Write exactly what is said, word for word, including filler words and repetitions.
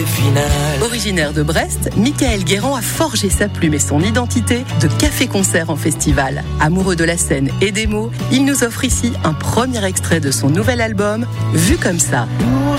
final. Originaire de Brest, Michael Guérand a forgé sa plume et son identité de café-concert en festival. Amoureux de la scène et des mots, il nous offre ici un premier extrait de son nouvel album, Vu comme ça.